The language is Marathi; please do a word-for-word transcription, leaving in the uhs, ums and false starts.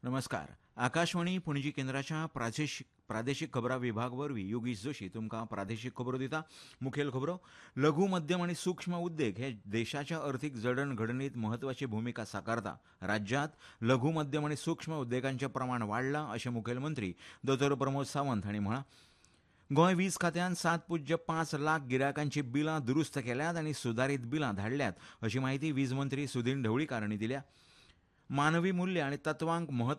नमस्कार. आकाशवाणी पणजी केंद्राच्या प्रादेशीक प्रादेशीक खबरां विभाग वरवीं योगेश जोशी तुमकां प्रादेशीक खबरो दिता. मुखेल खबरो. लघु मध्यम आनी सूक्ष्म उद्देग हे देशाच्या अर्थीक जडणघडणीत म्हत्वाची भुमिका साकारता. राज्यांत लघु मध्यम आनी सूक्ष्म उद्देगांचें प्रमाण वाडलां अशें मुखेलमंत्री दोतोर प्रमोद सावंत हांणी म्हळां. गोंय वीज खात्यान सात पुज्य पांच लाख गिरायकांची बिलां दुरुस्त केल्यात आनी सुदारीत बिलां धाडल्यात अशी माहिती वीज मंत्री सुदीन ढवळीकार हांणी दिल्या. मानवी मूल्य आनी तत्वांक महत्व